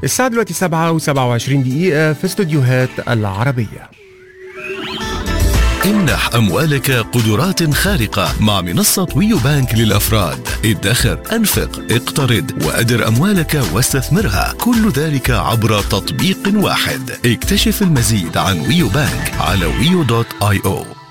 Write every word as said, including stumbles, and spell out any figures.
الساعة دلوقتي سبعة وسبعة وعشرين دقيقة في استوديوهات العربية. امنح أموالك قدرات خارقة مع منصة ويو بانك للأفراد. ادخر، أنفق، اقترض وأدر أموالك واستثمرها، كل ذلك عبر تطبيق واحد. اكتشف المزيد عن ويو بانك على ويو دوت آي أو.